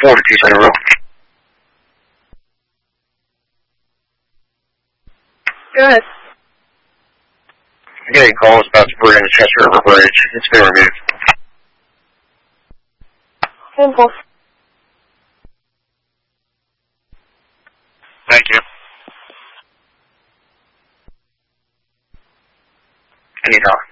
42 Center Road. Go ahead. I'm getting calls about debris in the Chester River Bridge. It's been removed. Simple. Thank you. Anytime.